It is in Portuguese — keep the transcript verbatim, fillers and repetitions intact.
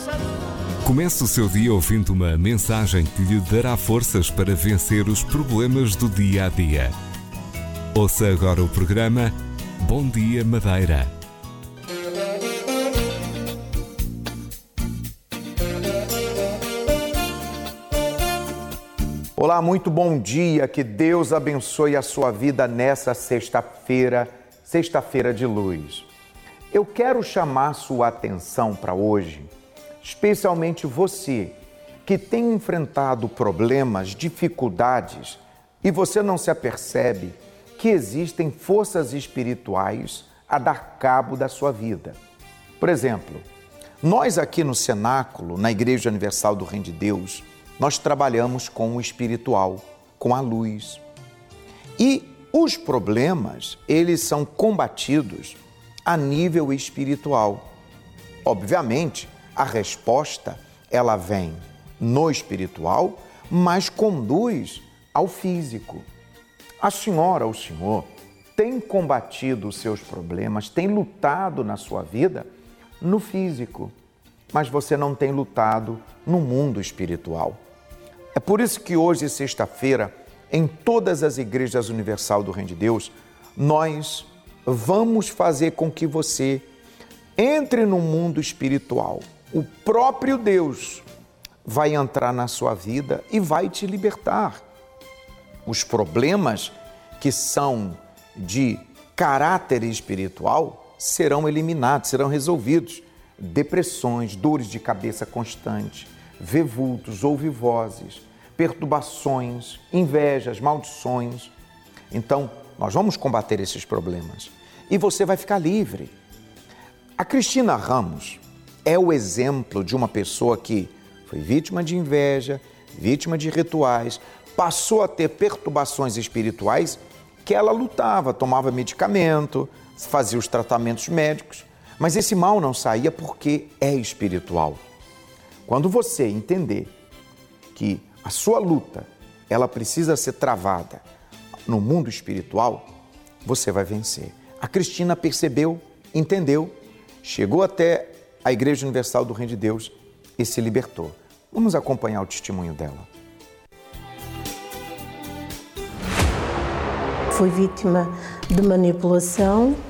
Comece o seu dia ouvindo uma mensagem que lhe dará forças para vencer os problemas do dia a dia. Ouça agora o programa Bom Dia Madeira. Olá, muito bom dia, que Deus abençoe a sua vida nessa sexta-feira, sexta-feira de luz. Eu quero chamar sua atenção para hoje, especialmente você que tem enfrentado problemas, dificuldades e você não se apercebe que existem forças espirituais a dar cabo da sua vida. Por exemplo, nós aqui no Cenáculo, na Igreja Universal do Reino de Deus, nós trabalhamos com o espiritual, com a luz. E os problemas, eles são combatidos a nível espiritual. Obviamente, a resposta, ela vem no espiritual, mas conduz ao físico. A senhora ou o senhor tem combatido os seus problemas, tem lutado na sua vida no físico, mas você não tem lutado no mundo espiritual. É por isso que hoje, sexta-feira, em todas as igrejas universal do Reino de Deus, nós vamos fazer com que você entre no mundo espiritual. O próprio Deus vai entrar na sua vida e vai te libertar. Os problemas que são de caráter espiritual serão eliminados, serão resolvidos. Depressões, dores de cabeça constante, ver vultos, ouvir vozes, perturbações, invejas, maldições. Então, nós vamos combater esses problemas e você vai ficar livre. A Cristina Ramos é o exemplo de uma pessoa que foi vítima de inveja, vítima de rituais, passou a ter perturbações espirituais que ela lutava, tomava medicamento, fazia os tratamentos médicos, mas esse mal não saía porque é espiritual. Quando você entender que a sua luta, ela precisa ser travada no mundo espiritual, você vai vencer. A Cristina percebeu, entendeu, chegou até a Igreja Universal do Reino de Deus e se libertou. Vamos acompanhar o testemunho dela. Fui vítima de manipulação